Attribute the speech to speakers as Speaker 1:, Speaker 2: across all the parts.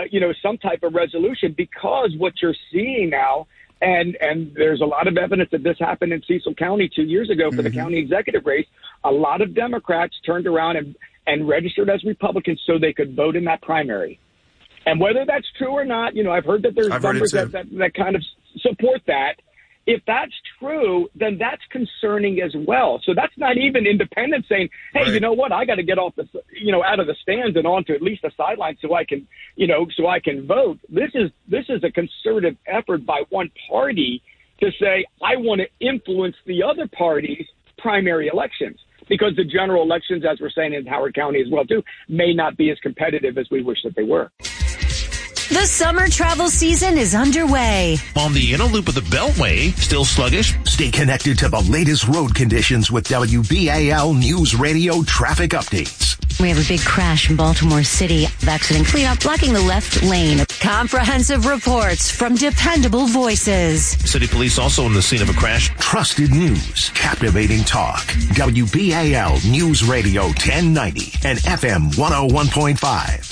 Speaker 1: some type of resolution, because what you're seeing now, and there's a lot of evidence that this happened in Cecil County 2 years ago for the county executive race. A lot of Democrats turned around and registered as Republicans so they could vote in that primary. And whether that's true or not, I've heard that there's numbers that kind of support that. If that's true, then that's concerning as well. So that's not even independents saying, hey, right, you know what, I got to get off the, out of the stands and onto at least the sideline so I can, so I can vote. This is a concerted effort by one party to say, I want to influence the other party's primary elections, because the general elections, as we're saying in Howard County as well, too, may not be as competitive as we wish that they were.
Speaker 2: The summer travel season is underway.
Speaker 3: On the inner loop of the Beltway, still sluggish.
Speaker 4: Stay connected to the latest road conditions with WBAL News Radio traffic updates.
Speaker 2: We have a big crash in Baltimore City. Accident cleanup blocking the left lane. Comprehensive reports from dependable voices.
Speaker 3: City police also on the scene of a crash.
Speaker 4: Trusted news, captivating talk. WBAL News Radio 1090 and FM 101.5.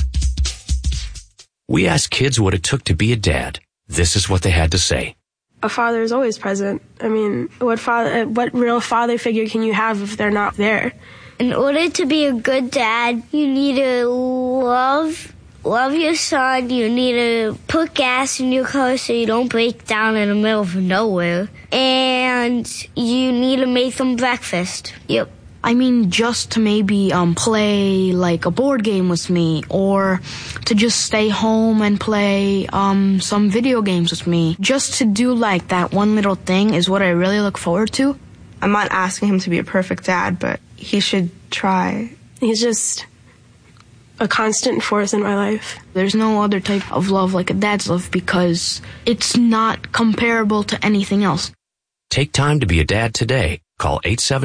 Speaker 5: We asked kids what it took to be a dad. This is what they had to say.
Speaker 6: A father is always present. I mean, what real father figure can you have if they're not there?
Speaker 7: In order to be a good dad, you need to love your son. You need to put gas in your car so you don't break down in the middle of nowhere. And you need to make them breakfast. Yep.
Speaker 8: I mean, just to maybe play like a board game with me, or to just stay home and play some video games with me. Just to do like that one little thing is what I really look forward to.
Speaker 6: I'm not asking him to be a perfect dad, but he should try. He's just a constant force in my life.
Speaker 8: There's no other type of love like a dad's love, because it's not comparable to anything else.
Speaker 5: Take time to be a dad today. Call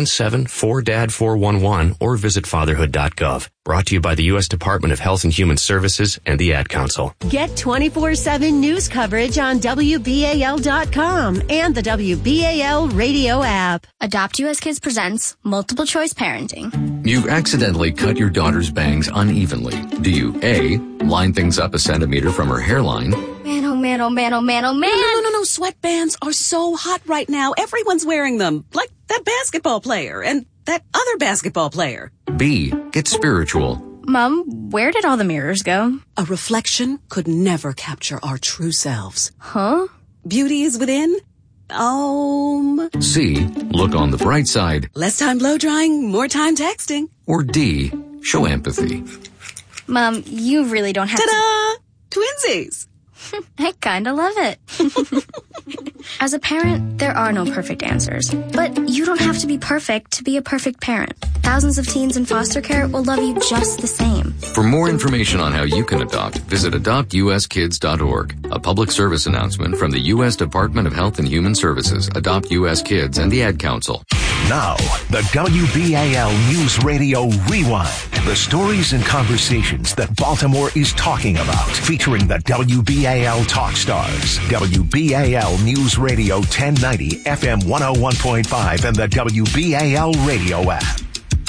Speaker 5: 877-4DAD-411 or visit fatherhood.gov. Brought to you by the U.S. Department of Health and Human Services and the Ad Council.
Speaker 2: Get 24/7 news coverage on WBAL.com and the WBAL radio app.
Speaker 9: Adopt US Kids presents Multiple Choice Parenting.
Speaker 10: You accidentally cut your daughter's bangs unevenly. Do you A, line things up a centimeter from her hairline?
Speaker 9: Man, oh man, oh man, oh man, oh man.
Speaker 11: No. Sweatbands are so hot right now. Everyone's wearing them. Like that basketball player and that other basketball player.
Speaker 10: B, get spiritual.
Speaker 9: Mom, where did all the mirrors go?
Speaker 11: A reflection could never capture our true selves.
Speaker 9: Huh?
Speaker 11: Beauty is within.
Speaker 10: C, look on the bright side.
Speaker 11: Less time blow drying, more time texting.
Speaker 10: Or D, show empathy.
Speaker 9: Mom, you really don't have
Speaker 11: Ta-da! Twinsies!
Speaker 9: I kinda love it. As a parent, there are no perfect answers. But you don't have to be perfect to be a perfect parent. Thousands of teens in foster care will love you just the same.
Speaker 10: For more information on how you can adopt, visit adoptuskids.org. A public service announcement from the U.S. Department of Health and Human Services, Adopt U.S. Kids, and the Ad Council.
Speaker 4: Now, the WBAL News Radio Rewind. The stories and conversations that Baltimore is talking about, featuring the WBAL Talk Stars. WBAL News Radio 1090, FM 101.5, and the WBAL radio app.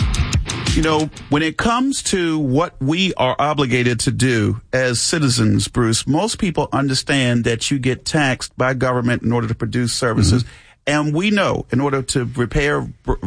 Speaker 12: When it comes to what we are obligated to do as citizens, Bruce, most people understand that you get taxed by government in order to produce services. Mm-hmm. And we know in order to repair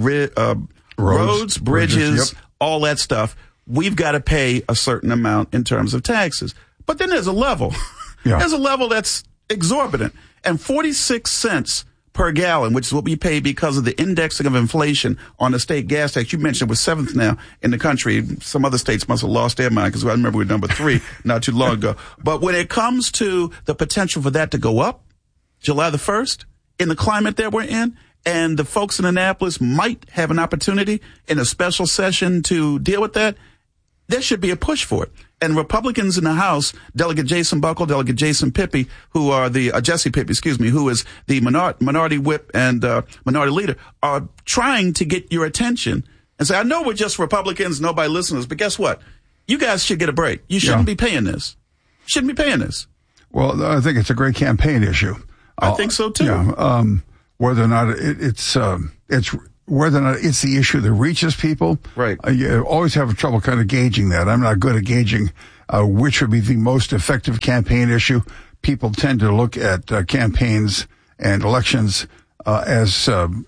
Speaker 12: roads, bridges, all that stuff, we've got to pay a certain amount in terms of taxes. But then there's a level. Yeah. There's a level that's exorbitant. And 46 cents per gallon, which is what we pay because of the indexing of inflation on the state gas tax. You mentioned we're seventh now in the country. Some other states must have lost their mind, because I remember we were number 3 not too long ago. But when it comes to the potential for that to go up, July the 1st, in the climate that we're in, and the folks in Annapolis might have an opportunity in a special session to deal with that, there should be a push for it. And Republicans in the House, Delegate Jason Buckle, Delegate Jason Pippy, who are Jesse Pippy, who is the minority whip and minority leader, are trying to get your attention and say, I know we're just Republicans, nobody listens, but guess what? You guys should get a break. You shouldn't be paying this. Shouldn't be paying this.
Speaker 13: Well, I think it's a great campaign issue.
Speaker 12: I think so too.
Speaker 13: Yeah, whether or not it's whether or not it's the issue that reaches people.
Speaker 12: Right.
Speaker 13: You always have trouble kind of gauging that. I'm not good at gauging which would be the most effective campaign issue. People tend to look at campaigns and elections as,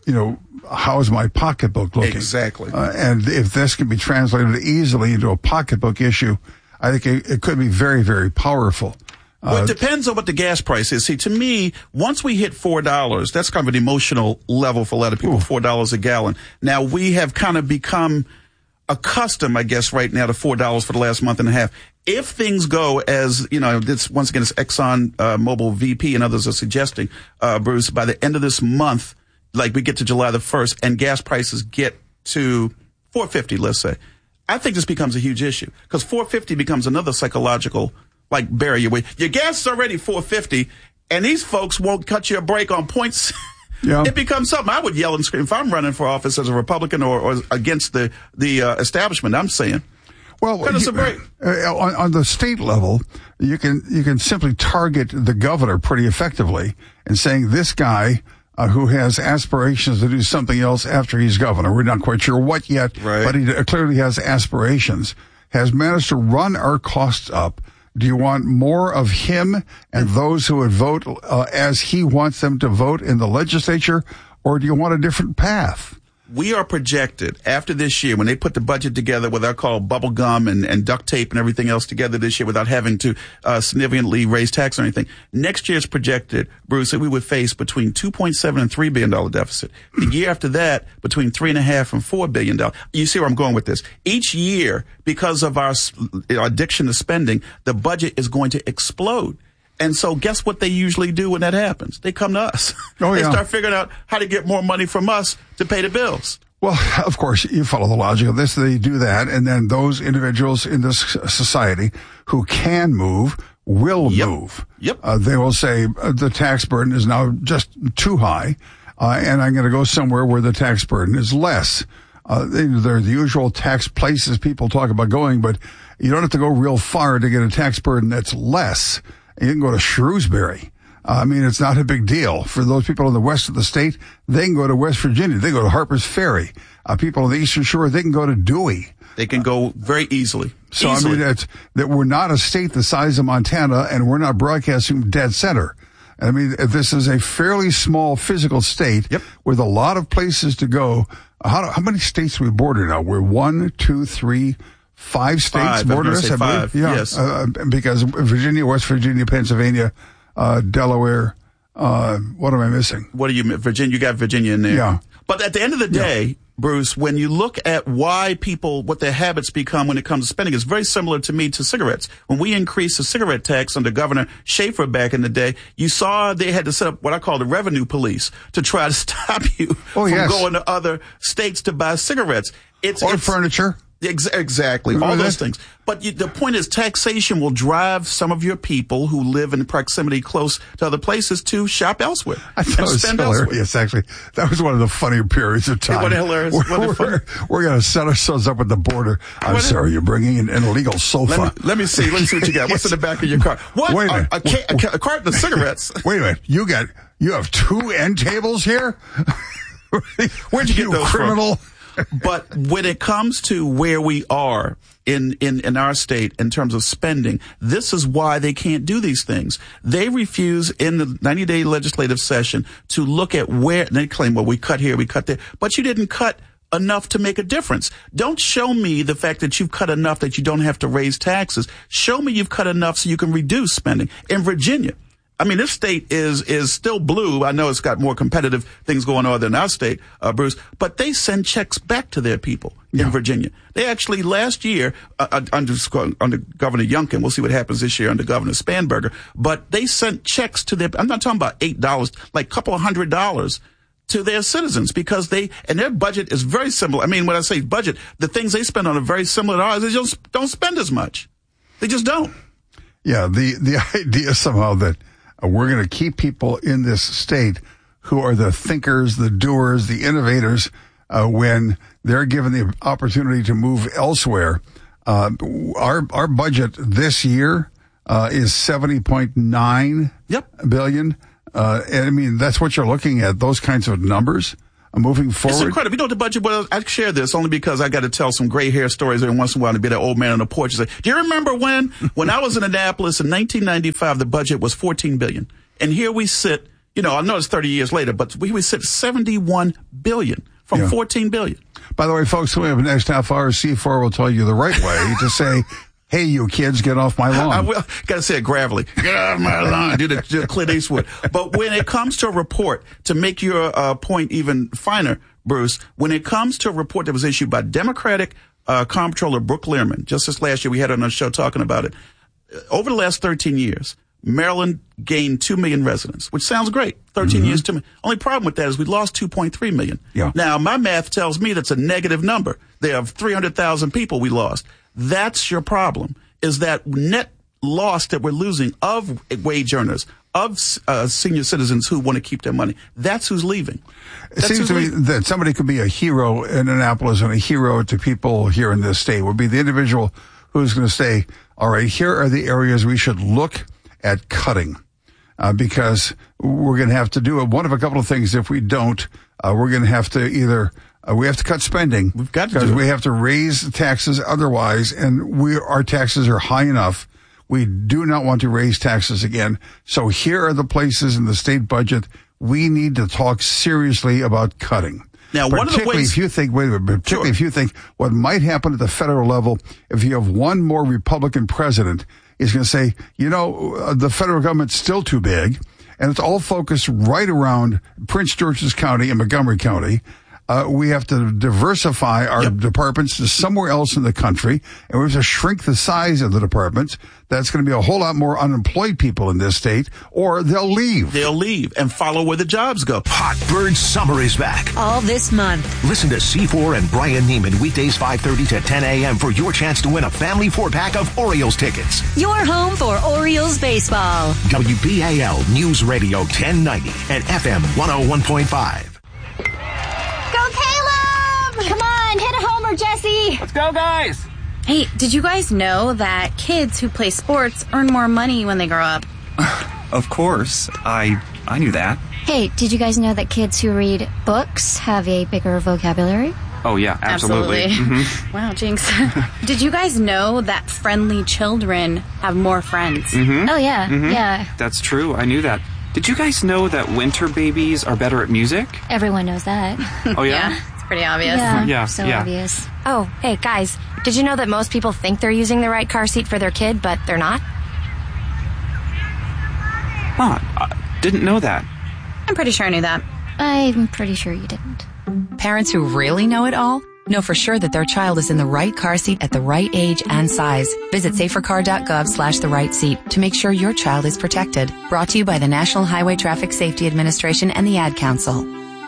Speaker 13: how is my pocketbook looking?
Speaker 12: Exactly.
Speaker 13: And if this can be translated easily into a pocketbook issue, I think it could be very, very powerful.
Speaker 12: Well, it depends on what the gas price is. See, to me, once we hit $4, that's kind of an emotional level for a lot of people, $4 a gallon. Now, we have kind of become accustomed, I guess, right now to $4 for the last month and a half. If things go as, this, once again, it's Exxon Mobil VP and others are suggesting, Bruce, by the end of this month, like we get to July the 1st and gas prices get to $4.50, let's say, I think this becomes a huge issue because $4.50 becomes another psychological barrier. Your gas is already $4.50 and these folks won't cut you a break on points. Yeah. It becomes something I would yell and scream if I'm running for office as a Republican or against the establishment. I'm saying,
Speaker 13: well,
Speaker 12: cut us a break.
Speaker 13: On the state level, you can simply target the governor pretty effectively and saying this guy who has aspirations to do something else after he's governor. We're not quite sure what yet, but he clearly has aspirations. Has managed to run our costs up. Do you want more of him and those who would vote as he wants them to vote in the legislature, or do you want a different path?
Speaker 12: We are projected after this year, when they put the budget together with I call bubble gum and duct tape and everything else together this year without having to significantly raise tax or anything. Next year is projected, Bruce, that we would face between $2.7 and $3 billion deficit. The year after that, between $3.5 and $4 billion. You see where I'm going with this. Each year, because of our addiction to spending, the budget is going to explode. And so guess what they usually do when that happens? They come to us. Oh, yeah. They start figuring out how to get more money from us to pay the bills.
Speaker 13: Well, of course, you follow the logic of this. They do that, and then those individuals in this society who can move will move.
Speaker 12: Yep.
Speaker 13: They will say the tax burden is now just too high, and I'm going to go somewhere where the tax burden is less. They're the usual tax places people talk about going, but you don't have to go real far to get a tax burden that's less. You can go to Shrewsbury. It's not a big deal. For those people in the west of the state, they can go to West Virginia. They go to Harper's Ferry. People on the Eastern Shore, they can go to Dewey.
Speaker 12: They can go very easily.
Speaker 13: So, that we're not a state the size of Montana, and we're not broadcasting dead center. This is a fairly small physical state with a lot of places to go. How many states do we border now? We're 1, 2, 3, 5 states border us, I believe.
Speaker 12: Five. Yeah. Yes.
Speaker 13: Because Virginia, West Virginia, Pennsylvania, Delaware, what am I missing?
Speaker 12: What do you, Virginia? You got Virginia in there.
Speaker 13: Yeah.
Speaker 12: But at the end of the day, Bruce, when you look at why people, what their habits become when it comes to spending, it's very similar to me to cigarettes. When we increased the cigarette tax under Governor Schaefer back in the day, you saw they had to set up what I call the revenue police to try to stop you from going to other states to buy cigarettes. It's
Speaker 13: furniture.
Speaker 12: Exactly. All those things. But the point is taxation will drive some of your people who live in proximity close to other places to shop elsewhere.
Speaker 13: I thought it was hilarious, actually. That was one of the funnier periods of time.
Speaker 12: What hilarious.
Speaker 13: We're going to set ourselves up at the border. I'm sorry, you're bringing in an illegal sofa.
Speaker 12: Let me see what you got. What's in the back of your car? What?
Speaker 13: Wait a minute.
Speaker 12: A carton of cigarettes.
Speaker 13: Wait a minute. You have 2 end tables here?
Speaker 12: Where'd you get those
Speaker 13: criminal?
Speaker 12: From? But when it comes to where we are in our state in terms of spending, this is why they can't do these things. They refuse in the 90-day legislative session to look at where they claim, well, we cut here, we cut there, but you didn't cut enough to make a difference. Don't show me the fact that you've cut enough that you don't have to raise taxes. Show me you've cut enough so you can reduce spending. In Virginia, this state is still blue. I know it's got more competitive things going on than our state, Bruce, but they send checks back to their people in Virginia. They actually last year, under Governor Youngkin, we'll see what happens this year under Governor Spanberger, but they sent checks to I'm not talking about $8, like a couple of $100 to their citizens because and their budget is very similar. When I say budget, the things they spend on are very similar to ours. They just don't spend as much. They just don't.
Speaker 13: Yeah, the idea somehow that we're going to keep people in this state who are the thinkers, the doers, the innovators, when they're given the opportunity to move elsewhere. Our budget this year is $70.9 billion. And that's what you're looking at, those kinds of numbers. moving forward.
Speaker 12: It's incredible. You know, the budget, well, I share this only because I got to tell some gray hair stories every once in a while to be that old man on the porch and say, do you remember when I was in Annapolis in 1995, the budget was $14 billion. And here we sit, you know, I know it's 30 years later, but we sit $71 billion from $14 billion.
Speaker 13: By the way, folks, we have the next half hour. C4 will tell you the right way to say, hey, you kids, get off my lawn.
Speaker 12: I will. Got to say it gravelly. Get off my lawn. Do the Clint Eastwood. But when it comes to a report, to make your point even finer, Bruce, when it comes to a report that was issued by Democratic Comptroller Brooke Learman, just this last year, we had her on the show talking about it. Over the last 13 years, Maryland gained 2 million residents, which sounds great. 13 years, 2 million. Only problem with that is we lost 2.3 million.
Speaker 13: Yeah.
Speaker 12: Now, my math tells me that's a negative number. There are 300,000 people we lost. That's your problem, is that net loss that we're losing of wage earners, of senior citizens who want to keep their money. That's who's leaving.
Speaker 13: It seems to me that somebody could be a hero in Annapolis and a hero to people here in this state would be the individual who's going to say, all right, here are the areas we should look at cutting, because we're going to have to do one of a couple of things. If we don't, we're going to have to either we have to cut spending.
Speaker 12: We've got to,
Speaker 13: because we have to raise taxes otherwise, and our taxes are high enough. We do not want to raise taxes again. So here are the places in the state budget we need to talk seriously about cutting.
Speaker 12: Now, one of the ways,
Speaker 13: if you think, if you think what might happen at the federal level if you have one more Republican president, is going to say, you know, the federal government's still too big, and it's all focused right around Prince George's County and Montgomery County. We have to diversify our departments to somewhere else in the country, and we have to shrink the size of the departments. That's going to be a whole lot more unemployed people in this state, or they'll leave.
Speaker 12: They'll leave and follow where the jobs go.
Speaker 4: Hot Bird Summer is back.
Speaker 2: All this month.
Speaker 4: Listen to C4 and Brian Neiman weekdays 5:30 to 10 a.m. for your chance to win a family 4-pack of Orioles tickets.
Speaker 2: Your home for Orioles baseball.
Speaker 4: WBAL News Radio 1090 and FM 101.5.
Speaker 14: Come on, hit a homer, Jesse.
Speaker 15: Let's go, guys.
Speaker 9: Hey, did you guys know that kids who play sports earn more money when they grow up?
Speaker 15: Of course. I knew that.
Speaker 14: Hey, did you guys know that kids who read books have a bigger vocabulary?
Speaker 15: Oh, yeah, absolutely.
Speaker 9: Mm-hmm. Wow, Jinx. Did you guys know that friendly children have more friends?
Speaker 15: Mm-hmm.
Speaker 14: Oh, yeah, yeah.
Speaker 15: That's true. I knew that. Did you guys know that winter babies are better at music?
Speaker 14: Everyone knows that.
Speaker 15: Oh, yeah?
Speaker 9: Yeah. Pretty obvious.
Speaker 15: Yeah,
Speaker 14: so
Speaker 15: yeah.
Speaker 14: obvious.
Speaker 16: Oh, hey, guys, did you know that most people think they're using the right car seat for their kid, but they're not?
Speaker 15: Huh, I didn't know that.
Speaker 9: I'm pretty sure I knew that.
Speaker 14: I'm pretty sure you didn't.
Speaker 17: Parents who really know it all know for sure that their child is in the right car seat at the right age and size. Visit safercar.gov/the right seat to make sure your child is protected. Brought to you by the National Highway Traffic Safety Administration and the Ad Council.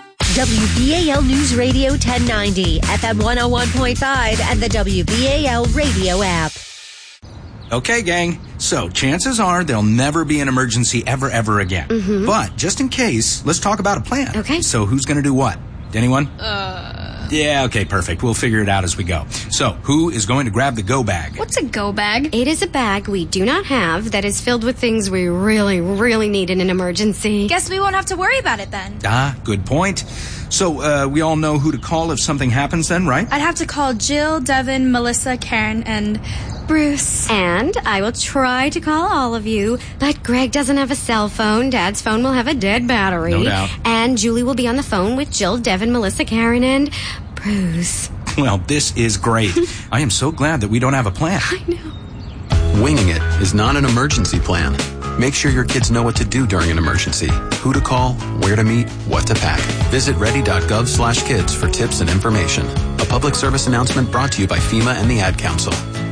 Speaker 2: WBAL News Radio 1090, FM 101.5, and the WBAL radio app.
Speaker 18: Okay, gang. So, chances are there'll never be an emergency ever again.
Speaker 7: Mm-hmm.
Speaker 18: But, just in case, let's talk about a plan.
Speaker 7: Okay.
Speaker 18: So, who's gonna do what? Anyone? Yeah, okay, perfect. We'll figure it out as we go. So, who is going to grab the go bag?
Speaker 19: What's a go bag? It is a bag we do not have that is filled with things we really, really need in an emergency.
Speaker 9: Guess we won't have to worry about it then.
Speaker 18: Ah, good point. So, we all know who to call if something happens then, right?
Speaker 20: I'd have to call Jill, Devin, Melissa, Karen, and Bruce.
Speaker 19: And I will try to call all of you, but Greg doesn't have a cell phone. Dad's phone will have a dead battery.
Speaker 18: No doubt.
Speaker 19: And Julie will be on the phone with Jill, Devin, Melissa, Karen, and Bruce.
Speaker 18: Well, this is great. I am so glad that we don't have a plan.
Speaker 19: I know.
Speaker 10: Winging it is not an emergency plan. Make sure your kids know what to do during an emergency, who to call, where to meet, what to pack. Visit ready.gov/kids for tips and information. A public service announcement brought to you by FEMA and the Ad Council.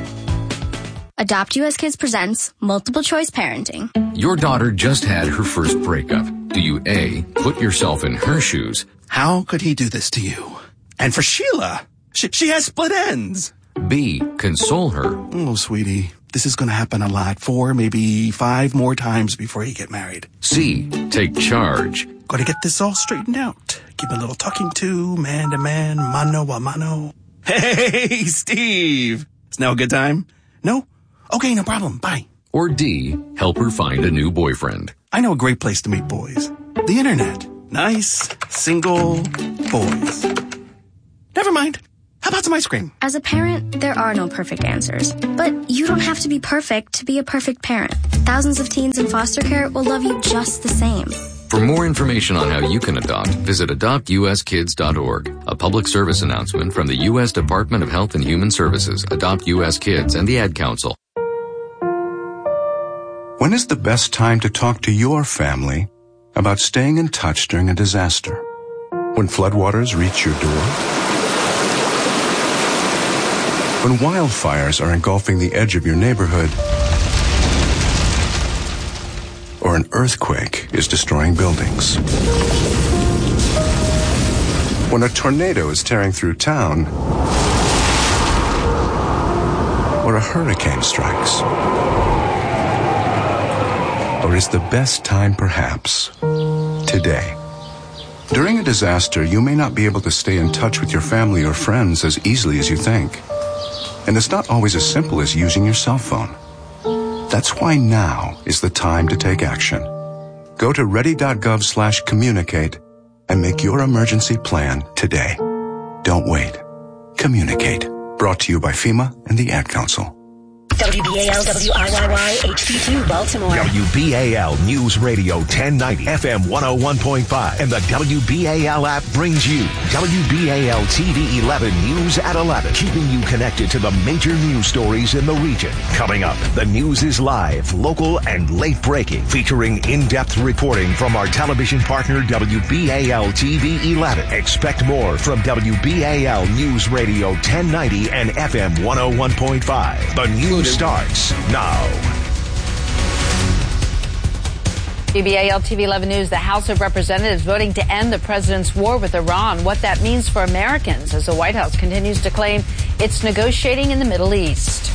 Speaker 9: Adopt US Kids presents Multiple Choice Parenting.
Speaker 10: Your daughter just had her first breakup. Do you A, put yourself in her shoes?
Speaker 21: How could he do this to you? And for Sheila, she has split ends.
Speaker 10: B, console her.
Speaker 21: Oh, sweetie, this is going to happen a lot. 4, maybe 5 more times before you get married.
Speaker 10: C, take charge.
Speaker 21: Got to get this all straightened out. Give a little talking to, man to man, mano a mano. Hey, Steve. Is now a good time? No? Okay, no problem. Bye.
Speaker 10: Or D, help her find a new boyfriend.
Speaker 21: I know a great place to meet boys. The internet. Nice, single boys. Never mind. How about some ice cream?
Speaker 9: As a parent, there are no perfect answers. But you don't have to be perfect to be a perfect parent. Thousands of teens in foster care will love you just the same.
Speaker 1: For more information on how you can adopt, visit adoptuskids.org. A public service announcement from the U.S. Department of Health and Human Services, Adopt U.S. Kids, and the Ad Council.
Speaker 22: When is the best time to talk to your family about staying in touch during a disaster? When floodwaters reach your door? When wildfires are engulfing the edge of your neighborhood? Or an earthquake is destroying buildings? When a tornado is tearing through town? Or a hurricane strikes? Or is the best time perhaps today? During a disaster, you may not be able to stay in touch with your family or friends as easily as you think. And it's not always as simple as using your cell phone. That's why now is the time to take action. Go to ready.gov/communicate and make your emergency plan today. Don't wait. Communicate. Brought to you by FEMA and the Ad Council.
Speaker 4: WBAL WIYY HD2 Baltimore. WBAL News Radio 1090 FM 101.5 and the WBAL app brings you WBAL TV 11 News at 11, keeping you connected to the major news stories in the region. Coming up, the news is live, local, and late breaking, featuring in-depth reporting from our television partner WBAL TV 11. Expect more from WBAL News Radio 1090 and FM 101.5. The news starts now.
Speaker 23: WBAL TV 11 News, the House of Representatives voting to end the president's war with Iran. What that means for Americans as the White House continues to claim it's negotiating in the Middle East.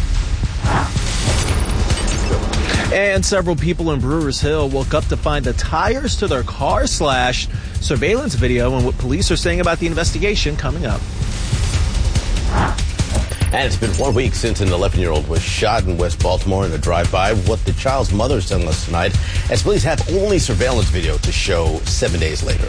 Speaker 24: And several people in Brewers Hill woke up to find the tires to their car slashed. Surveillance video and what police are saying about the investigation coming up.
Speaker 25: And it's been 1 week since an 11-year-old was shot in West Baltimore in a drive-by. What the child's mother is telling us tonight, as police have only surveillance video to show 7 days later.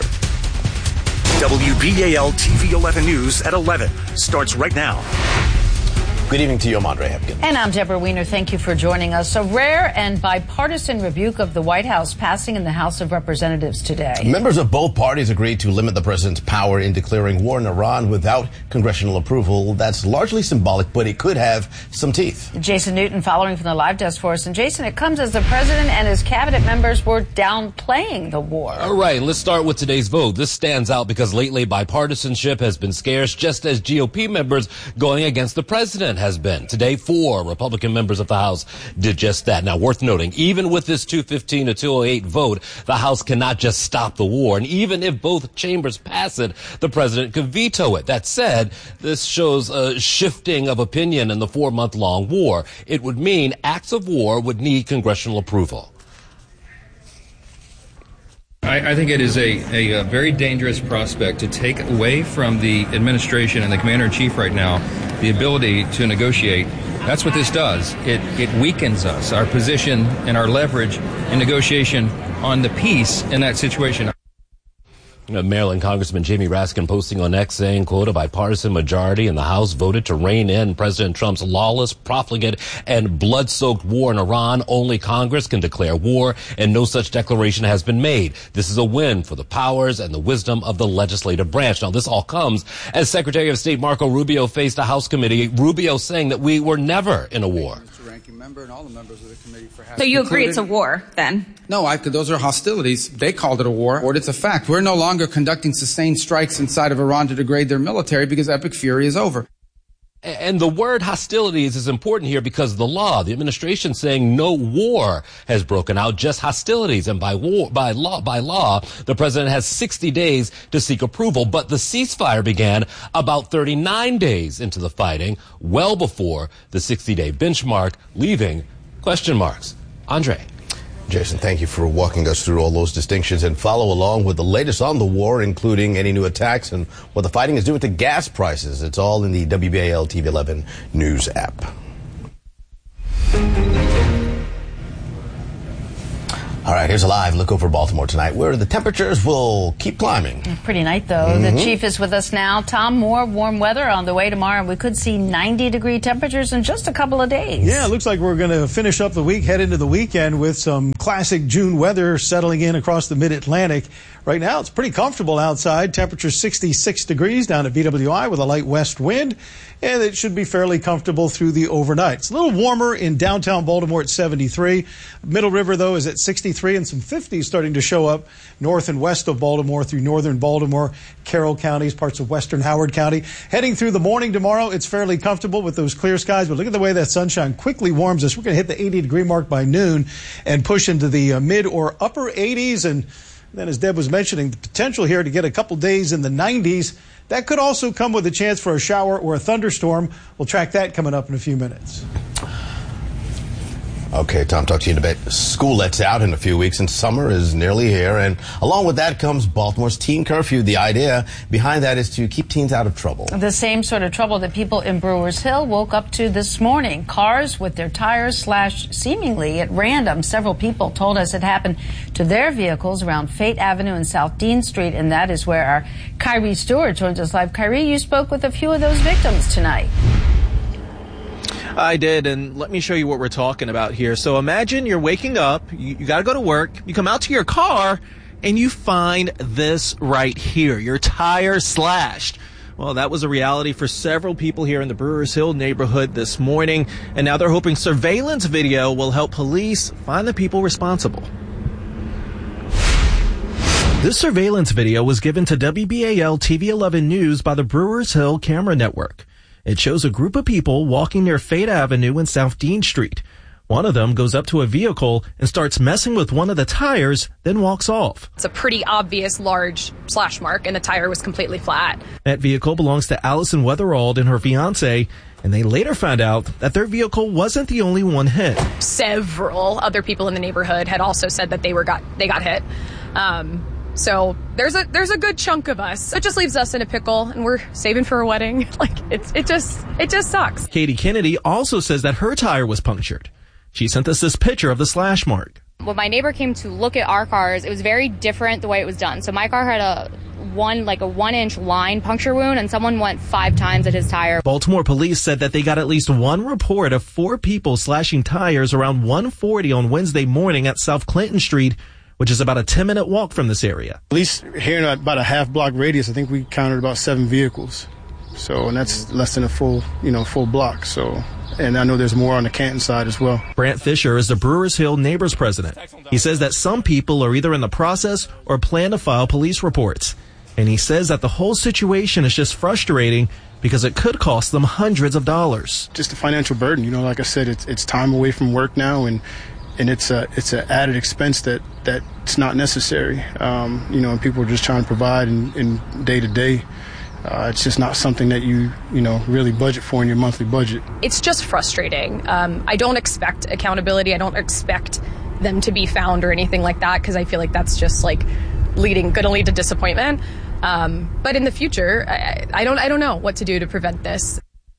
Speaker 4: WBAL TV 11 News at 11 starts right now.
Speaker 25: Good evening to you. I'm Andre Hepkin.
Speaker 23: And I'm Deborah Weiner. Thank you for joining us. A rare and bipartisan rebuke of the White House passing in the House of Representatives today.
Speaker 25: Members of both parties agreed to limit the president's power in declaring war in Iran without congressional approval. That's largely symbolic, but it could have some teeth.
Speaker 23: Jason Newton following from the live desk for us. And Jason, it comes as the president and his cabinet members were downplaying the war.
Speaker 26: All right, let's start with today's vote. This stands out because lately bipartisanship has been scarce, just as GOP members going against the president has been. Today, 4 Republican members of the House did just that. Now, worth noting, even with this 215 to 208 vote, the House cannot just stop the war. And even if both chambers pass it, the president could veto it. That said, this shows a shifting of opinion in the 4-month-long war. It would mean acts of war would need congressional approval.
Speaker 27: I think it is a very dangerous prospect to take away from the administration and the commander-in-chief right now the ability to negotiate. That's what this does. It weakens us, our position and our leverage in negotiation on the peace in that situation.
Speaker 26: Maryland Congressman Jamie Raskin posting on X saying, quote, a bipartisan majority in the House voted to rein in President Trump's lawless, profligate, and blood-soaked war in Iran. Only Congress can declare war, and no such declaration has been made. This is a win for the powers and the wisdom of the legislative branch. Now, this all comes as Secretary of State Marco Rubio faced a House committee. Rubio saying that we were never in a war.
Speaker 28: Member and all the members of the committee for
Speaker 29: So you agree it's a war, then?
Speaker 28: No, those are hostilities. They called it a war, or it's a fact. We're no longer conducting sustained strikes inside of Iran to degrade their military because epic fury is over.
Speaker 26: And the word hostilities is important here because of the law. The administration saying no war has broken out, just hostilities. And by law, the president has 60 days to seek approval. But the ceasefire began about 39 days into the fighting, well before the 60-day benchmark, leaving question marks. Andre.
Speaker 25: Jason, thank you for walking us through all those distinctions, and follow along with the latest on the war, including any new attacks and what the fighting is doing to gas prices. It's all in the WBAL TV 11 News app. All right, here's a live look over Baltimore tonight, where the temperatures will keep climbing.
Speaker 23: Pretty night, though. The chief is with us now. Tom, more warm weather on the way tomorrow. We could see 90-degree temperatures in just a couple of days.
Speaker 3: Yeah, it looks like we're going to finish up the week, head into the weekend with some classic June weather settling in across the mid-Atlantic. Right now, it's pretty comfortable outside. Temperature 66 degrees down at BWI with a light west wind, and it should be fairly comfortable through the overnight. It's a little warmer in downtown Baltimore at 73. Middle River, though, is at 63, and some 50s starting to show up north and west of Baltimore through northern Baltimore, Carroll counties, parts of western Howard County. Heading through the morning tomorrow, it's fairly comfortable with those clear skies, but look at the way that sunshine quickly warms us. We're going to hit the 80-degree mark by noon and push into the mid or upper 80s, and then, as Deb was mentioning, the potential here to get a couple days in the 90s. That could also come with a chance for a shower or a thunderstorm. We'll track that coming up in a few minutes.
Speaker 25: Okay, Tom, talk to you in a bit. School lets out in a few weeks, and summer is nearly here. And along with that comes Baltimore's teen curfew. The idea behind that is to keep teens out of trouble.
Speaker 23: The same sort of trouble that people in Brewers Hill woke up to this morning. Cars with their tires slashed seemingly at random. Several people told us it happened to their vehicles around Fate Avenue and South Dean Street, and that is where our Kyrie Stewart joins us live. Kyrie, you spoke with a few of those victims tonight.
Speaker 24: I did, and let me show you what we're talking about here. So imagine you're waking up, you got to go to work, you come out to your car, and you find this right here, your tire slashed. Well, that was a reality for several people here in the Brewers Hill neighborhood this morning, and now they're hoping surveillance video will help police find the people responsible. This surveillance video was given to WBAL TV 11 News by the Brewers Hill Camera Network. It shows a group of people walking near Fate Avenue and South Dean Street. One of them goes up to a vehicle and starts messing with one of the tires, then walks off.
Speaker 5: It's a pretty obvious large slash mark, and the tire was completely flat.
Speaker 24: That vehicle belongs to Allison Weatherald and her fiancé, and they later found out that their vehicle wasn't the only one hit.
Speaker 5: Several other people in the neighborhood had also said that they got hit. So there's a good chunk of us. It just leaves us in a pickle, and we're saving for a wedding. It just sucks.
Speaker 24: Katie Kennedy also says that her tire was punctured. She sent us this picture of the slash mark.
Speaker 6: When my neighbor came to look at our cars, it was very different the way it was done. So my car had a 1-inch line puncture wound, and someone went 5 times at his tire.
Speaker 24: Baltimore police said that they got at least one report of 4 people slashing tires around 1:40 on Wednesday morning at South Clinton Street, which is about a 10-minute walk from this area.
Speaker 8: At least here in about a half-block radius, I think we counted about 7 vehicles. So, and that's less than a full block. So, and I know there's more on the Canton side as well.
Speaker 24: Brant Fisher is the Brewers Hill Neighbors President. He says that some people are either in the process or plan to file police reports. And he says that the whole situation is just frustrating because it could cost them hundreds of dollars.
Speaker 8: Just a financial burden. Like I said, it's time away from work now, and it's an added expense that's not necessary. And people are just trying to provide in day to day. It's just not something that you really budget for in your monthly budget.
Speaker 5: It's just frustrating. I don't expect accountability. I don't expect them to be found or anything like that, because I feel like that's just going to lead to disappointment. But in the future, I don't know what to do to prevent this.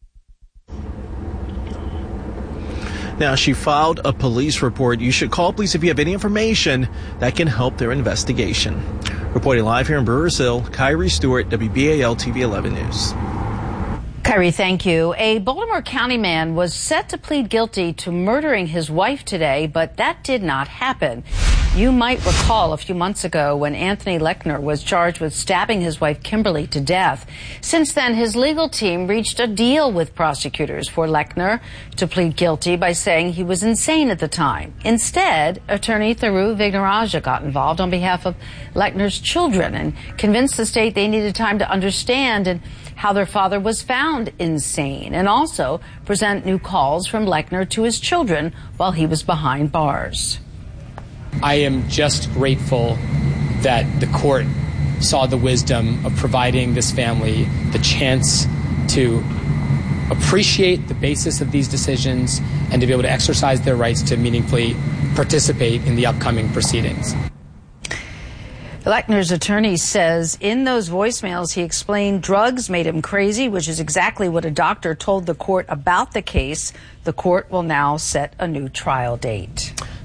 Speaker 24: Now, she filed a police report. You should call police if you have any information that can help their investigation. Reporting live here in Brewers Hill, Kyrie Stewart, WBAL TV 11 News.
Speaker 23: Kyrie, thank you. A Baltimore County man was set to plead guilty to murdering his wife today, but that did not happen. You might recall a few months ago when Anthony Lechner was charged with stabbing his wife Kimberly to death. Since then, his legal team reached a deal with prosecutors for Lechner to plead guilty by saying he was insane at the time. Instead, attorney Thiru Vignaraja got involved on behalf of Lechner's children and convinced the state they needed time to understand and how their father was found insane, and also present new calls from Lechner to his children while he was behind bars.
Speaker 11: I am just grateful that the court saw the wisdom of providing this family the chance to appreciate the basis of these decisions and to be able to exercise their rights to meaningfully participate in the upcoming proceedings.
Speaker 23: Lechner's attorney says in those voicemails he explained drugs made him crazy, which is exactly what a doctor told the court about the case. The court will now set a new trial date.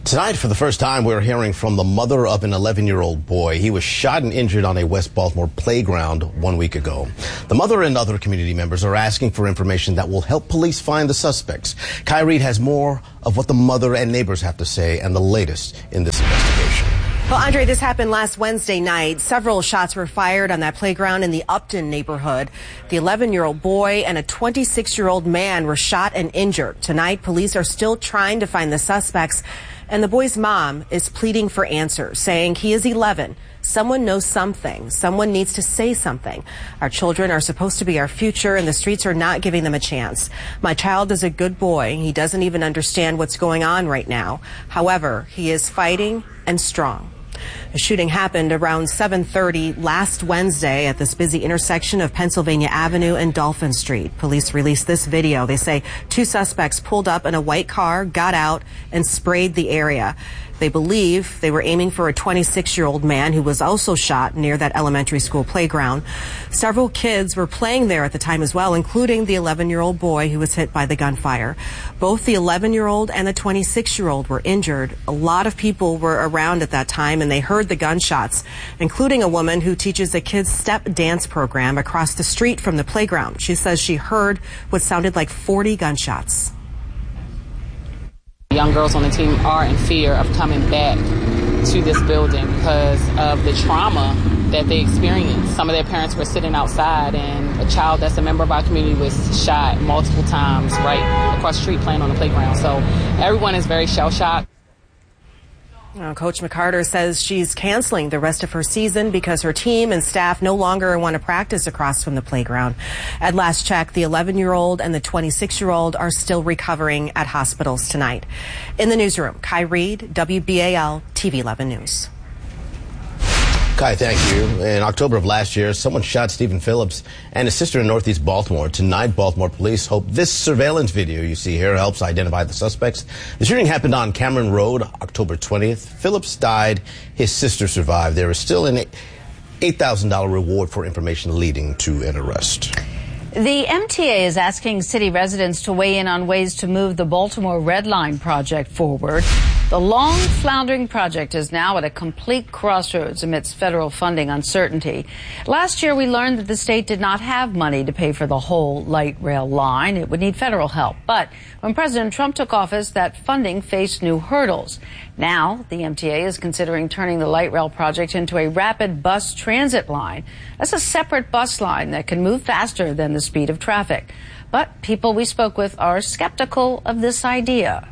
Speaker 25: Tonight, for the first time, we're hearing from the mother of an 11-year-old boy. He was shot and injured on a West Baltimore playground 1 week ago. The mother and other community members are asking for information that will help police find the suspects. Kai Reed has more of what the mother and neighbors have to say and the latest in this investigation.
Speaker 2: Well, Andre, this happened last Wednesday night. Several shots were fired on that playground in the Upton neighborhood. The 11-year-old boy and a 26-year-old man were shot and injured. Tonight, police are still trying to find the suspects, and the boy's mom is pleading for answers, saying he is 11. Someone knows something. Someone needs to say something. Our children are supposed to be our future, and the streets are not giving them a chance. My child is a good boy. He doesn't even understand what's going on right now. However, he is fighting and strong. The shooting happened around 7:30 last Wednesday at this busy intersection of Pennsylvania Avenue and Dolphin Street. Police released this video. They say two suspects pulled up in a white car, got out, and sprayed the area. They believe they were aiming for a 26-year-old man who was also shot near that elementary school playground. Several kids were playing there at the time as well, including the 11-year-old boy who was hit by the gunfire. Both the 11-year-old and the 26-year-old were injured. A lot of people were around at that time, and they heard the gunshots, including a woman who teaches a kids' step dance program across the street from the playground. She says she heard what sounded like 40 gunshots.
Speaker 7: Young girls on the team are in fear of coming back to this building because of the trauma that they experienced. Some of their parents were sitting outside, and a child that's a member of our community was shot multiple times right across the street playing on the playground. So everyone is very shell-shocked.
Speaker 2: Coach McCarter says she's canceling the rest of her season because her team and staff no longer want to practice across from the playground. At last check, the 11-year-old and the 26-year-old are still recovering at hospitals tonight. In the newsroom, Kai Reed, WBAL TV 11 News.
Speaker 25: Kai, thank you. In October of last year, someone shot Stephen Phillips and his sister in Northeast Baltimore. Tonight, Baltimore police hope this surveillance video you see here helps identify the suspects. The shooting happened on Cameron Road, October 20th. Phillips died. His sister survived. There is still an $8,000 reward for information leading to an arrest.
Speaker 23: The MTA is asking city residents to weigh in on ways to move the Baltimore Red Line project forward. The long floundering project is now at a complete crossroads amidst federal funding uncertainty. Last year, we learned that the state did not have money to pay for the whole light rail line. It would need federal help. But when President Trump took office, that funding faced new hurdles. Now, the MTA is considering turning the light rail project into a rapid bus transit line. That's a separate bus line that can move faster than the speed of traffic. But people we spoke with are skeptical of this idea.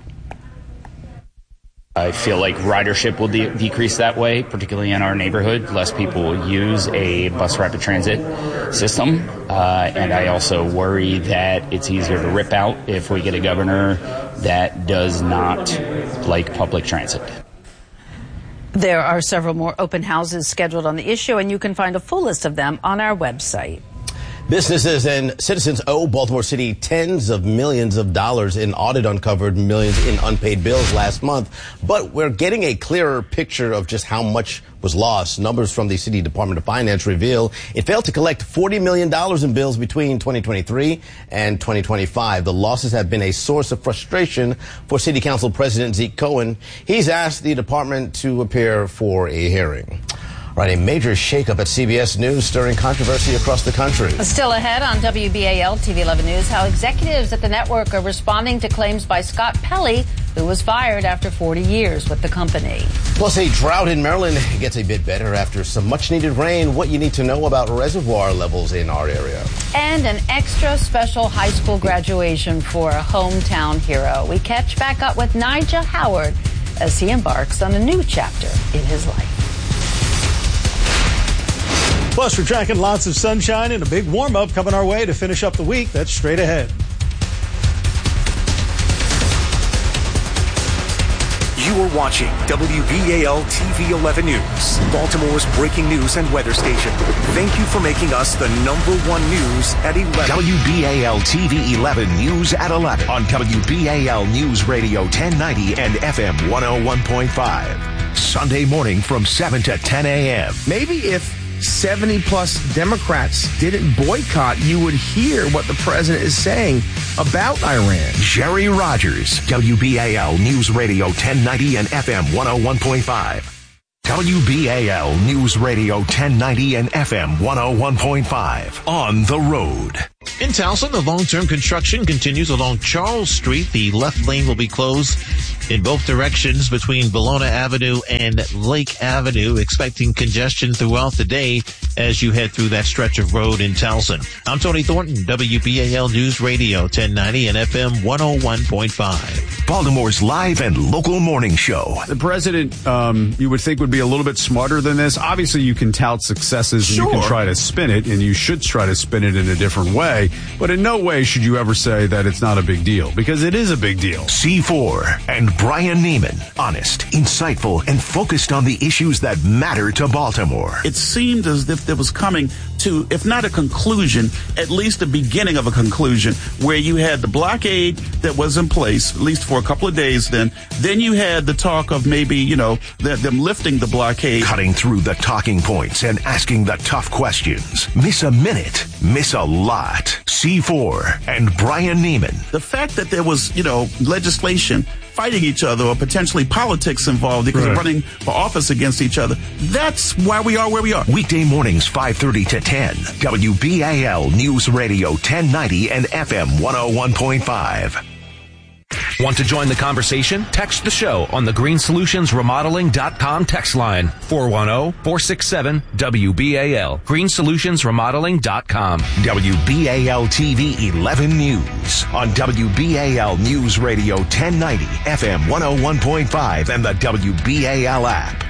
Speaker 12: I feel like ridership will decrease that way, particularly in our neighborhood. Less people will use a bus rapid transit system. And I also worry that it's easier to rip out if we get a governor that does not like public transit.
Speaker 23: There are several more open houses scheduled on the issue, and you can find a full list of them on our website.
Speaker 25: Businesses and citizens owe Baltimore City tens of millions of dollars in audit uncovered millions in unpaid bills last month. But we're getting a clearer picture of just how much was lost. Numbers from the City Department of Finance reveal it failed to collect $40 million in bills between 2023 and 2025. The losses have been a source of frustration for City Council President Zeke Cohen. He's asked the department to appear for a hearing. Right, a major shakeup at CBS News stirring controversy across the country.
Speaker 23: Still ahead on WBAL TV 11 News, how executives at the network are responding to claims by Scott Pelley, who was fired after 40 years with the company.
Speaker 25: Plus, a drought in Maryland gets a bit better after some much-needed rain. What you need to know about reservoir levels in our area.
Speaker 23: And an extra special high school graduation for a hometown hero. We catch back up with Nigel Howard as he embarks on a new chapter in his life.
Speaker 3: Plus, we're tracking lots of sunshine and a big warm-up coming our way to finish up the week. That's straight ahead.
Speaker 13: You are watching WBAL TV 11 News, Baltimore's breaking news and weather station. Thank you for making us the #1 news at 11.
Speaker 4: WBAL TV 11 News at 11 on WBAL News Radio 1090 and FM 101.5. Sunday morning from 7 to 10 a.m.
Speaker 14: Maybe if
Speaker 10: 70-plus Democrats didn't boycott, you would hear what the president is saying about Iran.
Speaker 4: Jerry Rogers, WBAL News Radio 1090 and FM 101.5. WBAL News Radio 1090 and FM 101.5. On the road.
Speaker 14: In Towson, the long-term construction continues along Charles Street. The left lane will be closed in both directions between Bologna Avenue and Lake Avenue, expecting congestion throughout the day as you head through that stretch of road in Towson. I'm Tony Thornton, WBAL News Radio 1090 and FM 101.5.
Speaker 4: Baltimore's live and local morning show.
Speaker 15: The president, you would think would be a little bit smarter than this. Obviously, you can tout successes and you can try to spin it, and you should try to spin it in a different way. But in no way should you ever say that it's not a big deal, because it is a big deal.
Speaker 4: C4 and Brian Neiman. Honest, insightful, and focused on the issues that matter to Baltimore.
Speaker 16: It seemed as if there was coming to, if not a conclusion, at least the beginning of a conclusion, where you had the blockade that was in place, at least for a couple of days then. Then you had the talk of maybe, them lifting the blockade.
Speaker 4: Cutting through the talking points and asking the tough questions. Miss a minute, miss a lot. C4 and Brian Neiman.
Speaker 16: The fact that there was, legislation fighting each other or potentially politics involved because of running for office against each other. That's why we are where we are.
Speaker 4: Weekday mornings 5:30 to 10. WBAL News Radio 1090 and FM 101.5.
Speaker 17: Want to join the conversation? Text the show on the greensolutionsremodeling.com text line 410-467-WBAL. greensolutionsremodeling.com.
Speaker 4: WBAL TV 11 News on WBAL News Radio 1090, FM 101.5 and the WBAL app.